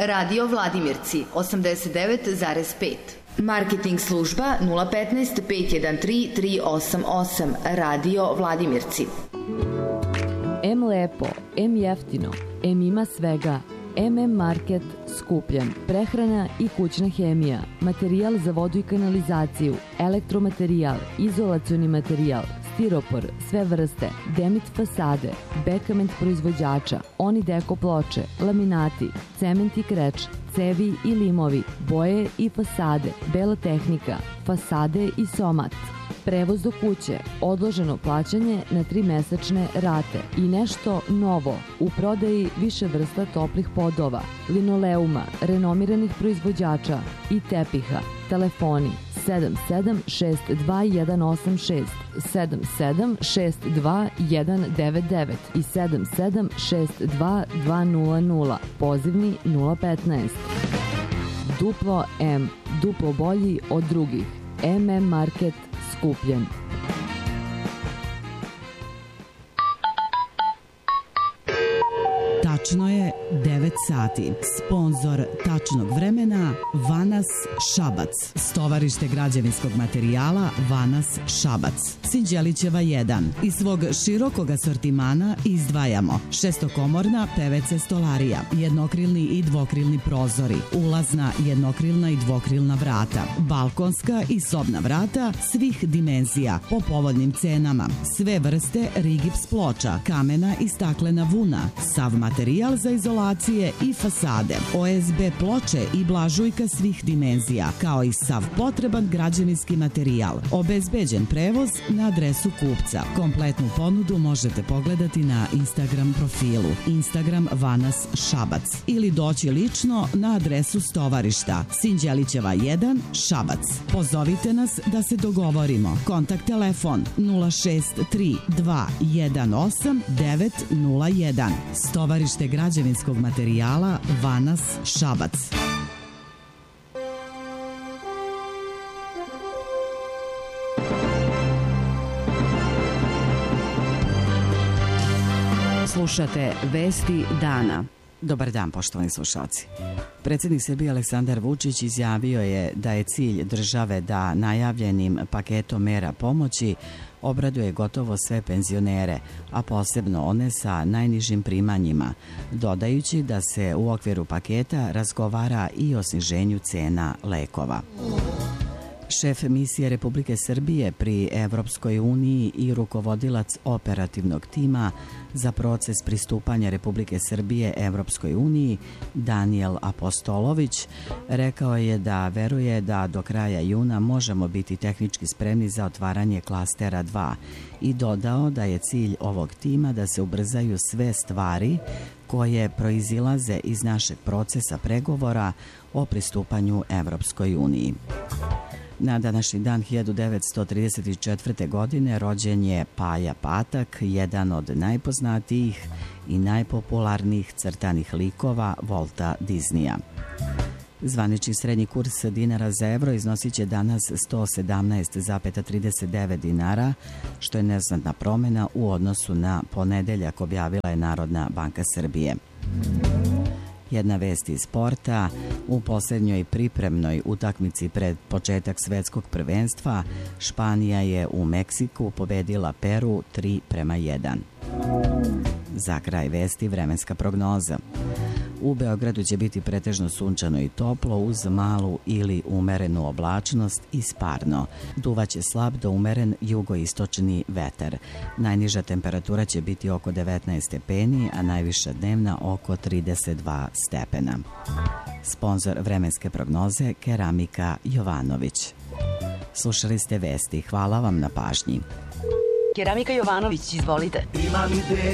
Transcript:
Radio Vladimirci 89,5. Marketing služba 015 513 388. Radio Vladimirci. M lepo, M jeftino, M ima svega. MM Market Skupljen, prehrana i kućna hemija, materijal za vodu i kanalizaciju, elektromaterijal, izolacioni materijal, stiropor, sve vrste, Demit fasade, bekament proizvođača, Onideko ploče, laminati, cement i kreč, cevi i limovi, boje i fasade, bela tehnika, fasade i somat. Prevoz do kuće, odloženo plaćanje na 3-mesečne rate i nešto novo u prodaji više vrsta toplih podova, linoleuma, renomiranih proizvođača i tepiha. Telefoni 7762 186, 7762 199 i 7762 200, pozivni 015. Duplo M, duplo bolji od drugih. MM Market Skupljen. Tačno je 9 sati. Sponzor tačnog vremena Vanas Šabac. Stovarište građevinskog materijala Vanas Šabac. Sinđelićeva 1. Iz svog širokog asortimana izdvajamo šestokomorna PVC stolarija, jednokrilni i dvokrilni prozori, ulazna, jednokrilna i dvokrilna vrata, balkonska i sobna vrata svih dimenzija po povoljnim cenama, sve vrste rigips ploča, kamena i staklena vuna, sav materijal za izolacije i fasade, OSB ploče i blažujka svih dimenzija, kao i sav potreban građevinski materijal. Obezbeđen prevoz na adresu kupca. Kompletnu ponudu možete pogledati na Instagram profilu Instagram Vanas Šabac ili doći lično na adresu stovarišta Sinđelićeva 1 Šabac. Pozovite nas da se dogovorimo. Kontakt telefon 063 218 901. Stovarište građevinskog materijala Vanas Šabac. Slušate Vesti dana. Dobar dan, poštovani slušalci. Predsjednik Srbije Aleksandar Vučić izjavio je da je cilj države da najavljenim paketom mera pomoći obraduje gotovo sve penzionere, a posebno one sa najnižim primanjima, dodajući da se u okviru paketa razgovara i o sniženju cena lekova. Šef misije Republike Srbije pri Evropskoj uniji i rukovodilac operativnog tima za proces pristupanja Republike Srbije Evropskoj uniji, Danijel Apostolović, rekao je da veruje da do kraja juna možemo biti tehnički spremni za otvaranje klastera 2 i dodao da je cilj ovog tima da se ubrzaju sve stvari koje proizilaze iz našeg procesa pregovora o pristupanju Evropskoj uniji. Na današnji dan 1934. godine rođen je Paja Patak, jedan od najpoznatijih i najpopularnijih crtanih likova Walta Disneya. Zvanični srednji kurs dinara za evro iznosit će danas 117,39 dinara, što je neznatna promjena u odnosu na ponedeljak, objavila je Narodna banka Srbije. Jedna vest iz sporta. U posljednjoj pripremnoj utakmici pred početak svetskog prvenstva Španija je u Meksiku pobedila Peru 3:1. Za kraj vesti vremenska prognoza. U Beogradu će biti pretežno sunčano i toplo uz malu ili umerenu oblačnost i sparno. Duvaće slab do umeren jugoistočni vetar. Najniža temperatura će biti oko 19 stepeni, a najviša dnevna oko 32 stepena. Sponzor vremenske prognoze Keramika Jovanović. Slušali ste vesti. Hvala vam na pažnji. Keramika Jovanović, izvolite.